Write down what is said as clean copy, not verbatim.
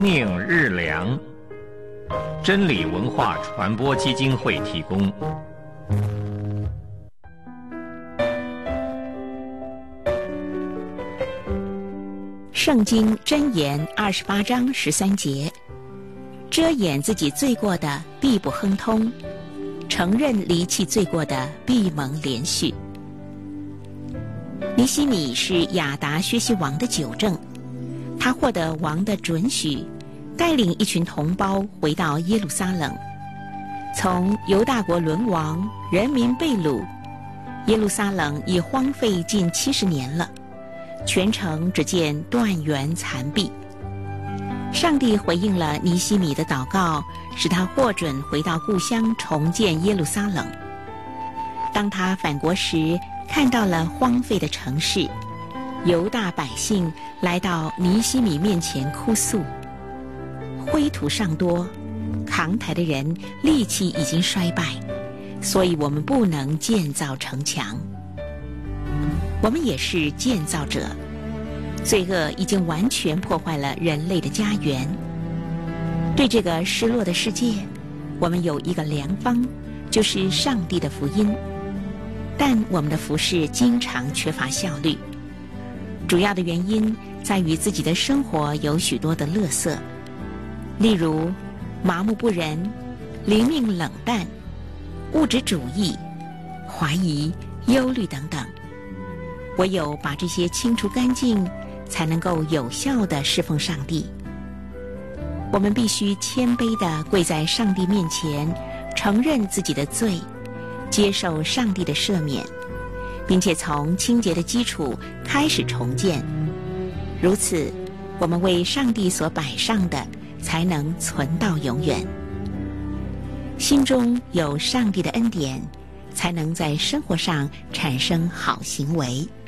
宁日良，真理文化传播基金会提供。 圣经箴言28章13节：遮掩自己罪过的必不亨通，承认离弃罪过的必蒙连续。尼希米是亚达薛西王的9正，他获得王的准许，带领一群同胞回到耶路撒冷。从犹大国沦亡，人民被掳，耶路撒冷已荒废近70年了，全城只见断垣残壁。上帝回应了尼希米的祷告，使他获准回到故乡重建耶路撒冷。当他返国时，看到了荒废的城市，犹大百姓来到尼希米面前哭诉，灰土尚多，扛抬的人力气已经衰败，所以我们不能建造城墙。我们也是建造者，罪恶已经完全破坏了人类的家园。对这个失落的世界，我们有一个良方，就是上帝的福音。但我们的服事经常缺乏效率，主要的原因在于自己的生活有许多的垃圾，例如麻木不仁、灵命冷淡、物质主义、怀疑、忧虑等等。唯有把这些清除干净，才能够有效地侍奉上帝。我们必须谦卑地跪在上帝面前，承认自己的罪，接受上帝的赦免，并且从清洁的基础开始重建。如此，我们为上帝所摆上的才能存到永远。心中有上帝的恩典，才能在生活上产生好行为。